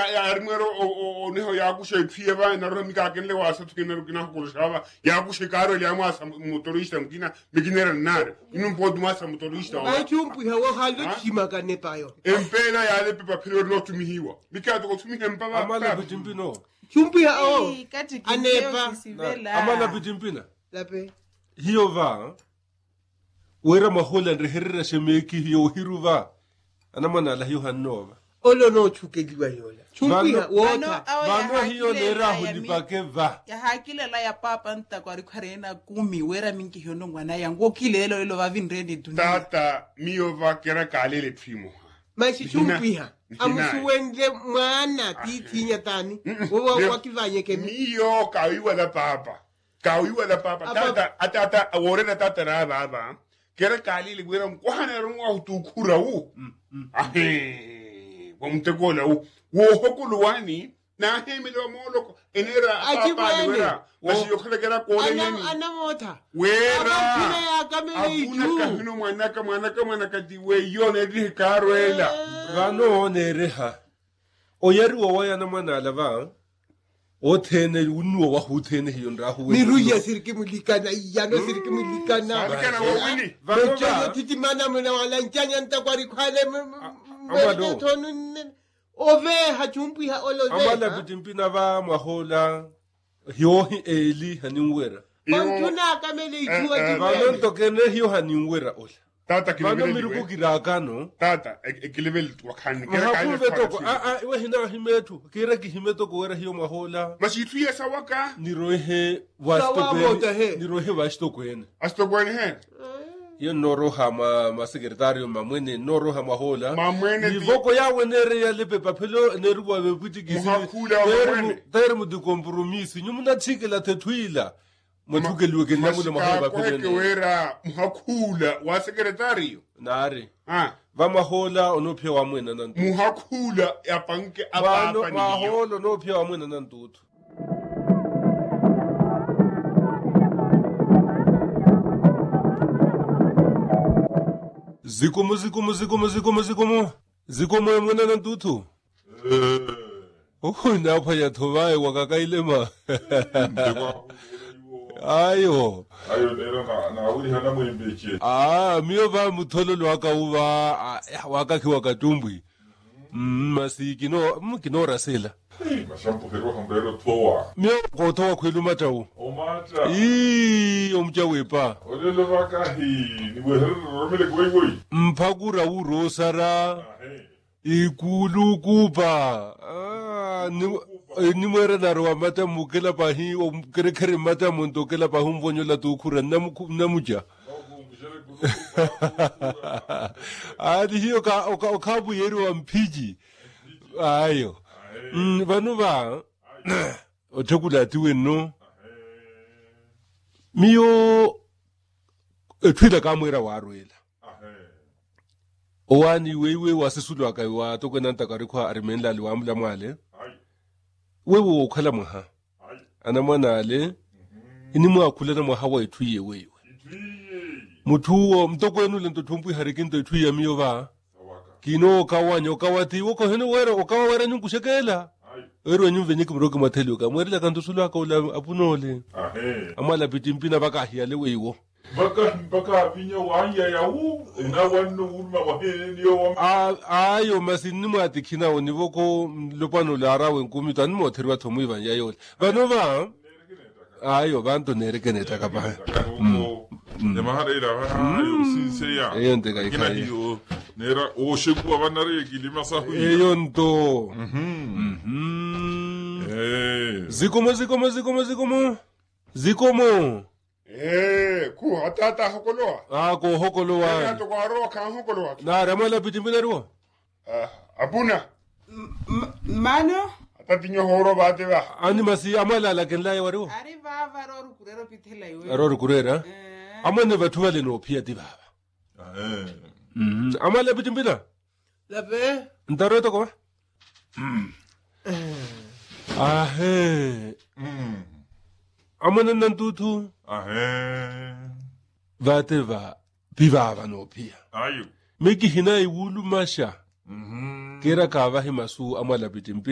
ya rimero o neho ya ku she pie ba na ro mi ka kenle wa sa tukina ro kina ko shaba ya ku she karo ya ma sa motorista mkina mikinera nare inu pod ma sa motorista wa chumpu ha wa halo chima ka ne payo empena ya le pepa pilo no tumihiwa bika to tumi empa ba amala bitimpino chumpu ha o anepa amala bitimpina lape hiyo va wera mahola nreherera shemeki hiyo hiruva anamana la hiyo hanova olo no chukeliwa yola chumpu ha wota bano hiyo nera hulipake va ya hakile la ya papa nta kwa rikharena kumi wera minki hiyo ngwana yango kilelo ilo va vinrendi dunia tata miyo va kera kalele primo mashi chumpu ha amusuwende mwana titinya tani wa kivanye ke miyo kawiwa la papa tata atata awore tata ra baba kera kalele gwera mkwana runwa utukura u wamtekola wo hokuluwani na hemelo moloko enera papa wera washiyokhala kera kole nini anamota wera abuna kahino mwana kadiwe yone di karwela vano nereha oyeri wo waya na mwana lava o thene unwo wa huthene hiyo ndahu miruya sirki mulikana yano sirki mulikana kana wawini vanova titimana mna wala njanya ntakwari khale amado ove hachumpi ha olo amala bitimpina va mahola hiyo eli haninwera kontuna kamele ijua vano tokene hiyo haninwera ola tata vano miruku kirakano tata ekilebel wakhani kera kalele toko we hina himetu kera ki himeto ko wera hiyo mahola mashitu ya sawaka nirohe wastokene nirohe wastokene astogwene he yo noroha ma secretario mamwene noroha mahola mamwene nivoko yawe nere ya lepe papelo neruwa beputikisi termo de compromiso nyumuna tshikela tethuila mothukelwe ke nna mole mahola papelo ke wera muhakhula wa secretario nare va mahola onophe wa mwena nantu muhakhula ya banke apapa ni mahola onophe wa mwena nantu zikomo mwena nantu na phaya thobae wakakailema ayo na uri hana mwembeche miyo va muthololo wakakhi wakatumbwi masikino mkinora sela mashampo hero hambero toa miyo kothowa khwelu matau omata omcha wepa olelo vakahi ni weheromele kwengoi mphakura urosara ikulukupa ni mwere naro wa mata mukela pahi o kere mata montokela pa humbonyo la tukhura namuja adi hiyo ka khabu yero wa mpiji ayo vanu va othekula tiwe no miyo ethwila ka mwera wa rwela owani wewe wasisulwa kai wa tokwena ntakari kwa arimenla liwamla mwale wewe ukhala mwaha ana mwanale ini mwakhulana mwaha wa ethuye wewe muthuo mtokwenu lento thumpu harikinto ethuye miyo va kino kawanyo kawati woko heno wera okawara nyungushekela ero nyumve kumroke mathelio ka mwerela kanto sulwa ka ula apunole amala bitimpina bakahiyale weiwo baka pinya wanya ya na wanno ulma wahenio ayo masini mwatikhina onivoko lopano larawe nkumi tani motheriwa thomu ivanya yole vanova ayo vanto nerekeneta kapa nemahara ila ayo sinseya eyo ndeka kina hiyo nera oshekuwa vanare kilima sahu eyo nto zikomo ku atata hokoloa ko hokoloa ya to kwaro kan hokoloa na ramala bitimbina ruwa abuna mano atatinyo horo bate ba ani masi amala la kenla yawaro ari baba ro kurero pitela yo ro kurera amane bathu vale no phia ti baba amala bitimbina labe ndaro to ko amane nantutu vateva vivava no phia ayo meki hina iwulu masha kera ka va hi masu amala bitimbi